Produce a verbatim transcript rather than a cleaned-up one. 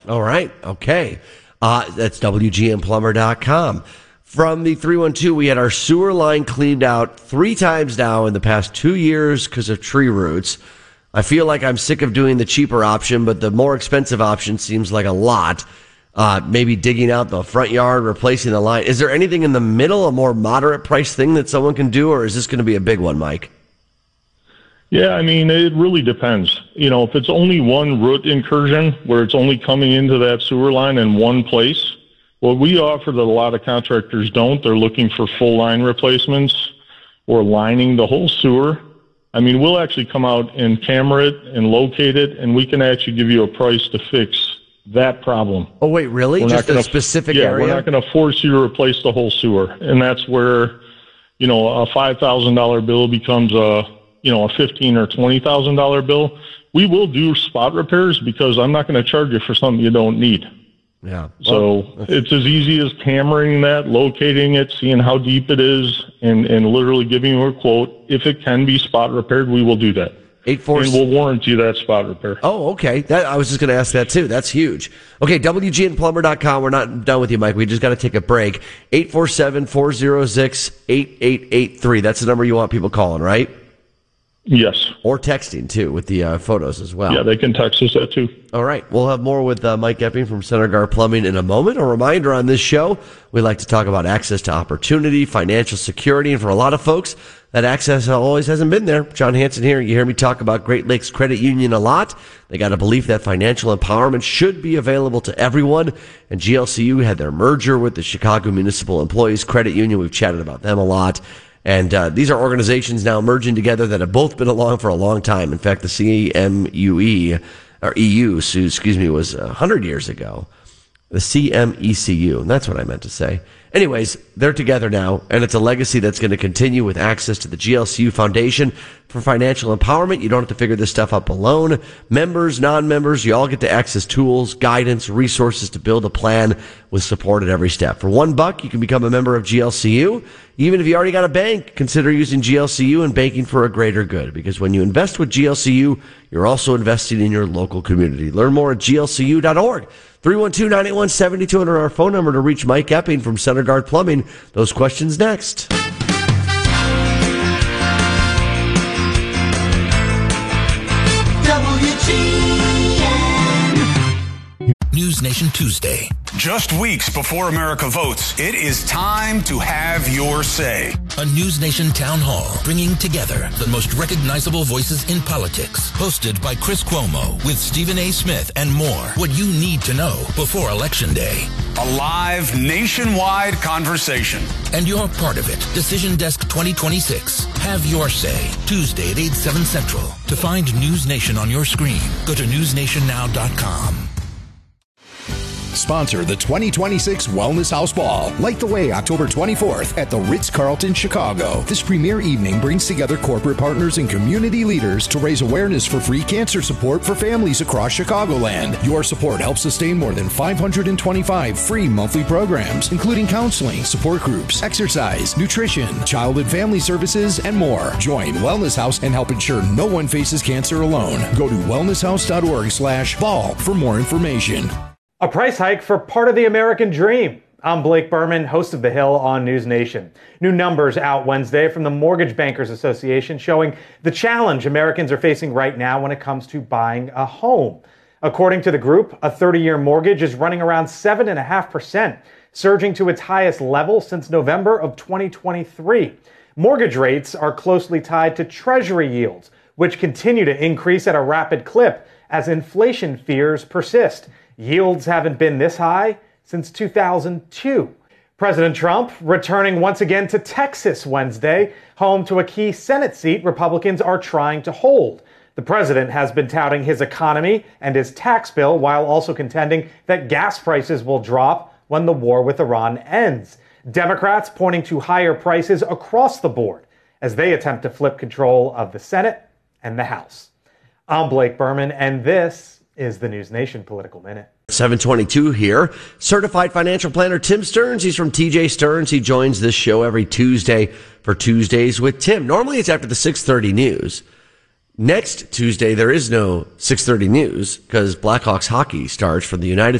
All right. Okay. Uh, that's W G N plumber dot com. From the three one two, we had our sewer line cleaned out three times now in the past two years because of tree roots. I feel like I'm sick of doing the cheaper option, but the more expensive option seems like a lot. Uh, maybe digging out the front yard, replacing the line. Is there anything in the middle, a more moderate price thing that someone can do, or is this going to be a big one, Mike? Yeah, I mean, it really depends. You know, if it's only one root incursion where it's only coming into that sewer line in one place, what we offer that a lot of contractors don't, they're looking for full line replacements or lining the whole sewer. I mean, we'll actually come out and camera it and locate it, and we can actually give you a price to fix that problem. Oh, wait, really? We're Just gonna, a specific yeah, area? We're not going to force you to replace the whole sewer. And that's where, you know, a five thousand dollars bill becomes a, you know, a fifteen thousand dollars or twenty thousand dollars bill. We will do spot repairs because I'm not going to charge you for something you don't need. Yeah. So well, it's as easy as cameraing that, locating it, seeing how deep it is, and, and literally giving you a quote. If it can be spot repaired, we will do that. Eight four. And we'll warranty that spot repair. Oh, okay. That I was just going to ask that too. That's huge. Okay, W G N plumber dot com. We're not done with you, Mike. We just got to take a break. eight four seven, four oh six, eight eight eight three. That's the number you want people calling, right? Yes. Or texting, too, with the uh, photos as well. Yeah, they can text us that, too. All right. We'll have more with uh, Mike Epping from Center Guard Plumbing in a moment. A reminder on this show, we like to talk about access to opportunity, financial security, and for a lot of folks, that access always hasn't been there. John Hanson here. You hear me talk about Great Lakes Credit Union a lot. They got a belief that financial empowerment should be available to everyone. And G L C U had their merger with the Chicago Municipal Employees Credit Union. We've chatted about them a lot. And uh, these are organizations now merging together that have both been along for a long time. In fact, the C M U E, or E U, excuse me, was one hundred years ago. The C M E C U, that's what I meant to say. Anyways, they're together now, and it's a legacy that's going to continue with access to the G L C U Foundation for financial empowerment. You don't have to figure this stuff up alone. Members, non-members, you all get to access tools, guidance, resources to build a plan with support at every step. For one buck, you can become a member of G L C U. Even if you already got a bank, consider using G L C U and banking for a greater good. Because when you invest with G L C U, you're also investing in your local community. Learn more at G L C U dot org. three one two, nine eight one, seven two zero zero, our phone number to reach Mike Epping from Center Guard Plumbing. Those questions next. W G N News Nation Tuesday. Just weeks before America votes, it is time to have your say. A News Nation town hall bringing together the most recognizable voices in politics. Hosted by Chris Cuomo with Stephen A. Smith and more. What you need to know before Election Day. A live nationwide conversation. And you're part of it. Decision Desk twenty twenty-six. Have your say. Tuesday at eight, seven Central. To find News Nation on your screen, go to news nation now dot com. Sponsor the twenty twenty-six Wellness House Ball. Light the way October twenty-fourth at the Ritz-Carlton, Chicago. This premier evening brings together corporate partners and community leaders to raise awareness for free cancer support for families across Chicagoland. Your support helps sustain more than five hundred twenty-five free monthly programs, including counseling, support groups, exercise, nutrition, child and family services, and more. Join Wellness House and help ensure no one faces cancer alone. Go to wellness house dot org slash ball for more information. A price hike for part of the American dream. I'm Blake Berman, host of The Hill on News Nation. New numbers out Wednesday from the Mortgage Bankers Association showing the challenge Americans are facing right now when it comes to buying a home. According to the group, a thirty-year mortgage is running around seven point five percent, surging to its highest level since November of twenty twenty-three. Mortgage rates are closely tied to Treasury yields, which continue to increase at a rapid clip as inflation fears persist. Yields haven't been this high since two thousand two. President Trump returning once again to Texas Wednesday, home to a key Senate seat Republicans are trying to hold. The president has been touting his economy and his tax bill while also contending that gas prices will drop when the war with Iran ends. Democrats pointing to higher prices across the board as they attempt to flip control of the Senate and the House. I'm Blake Berman, and this is the News Nation Political Minute. seven twenty-two here. Certified financial planner Tim Stearns. He's from T J Stearns. He joins this show every Tuesday for Tuesdays with Tim. Normally it's after the six thirty news. Next Tuesday, there is no six thirty news because Blackhawks hockey starts for the United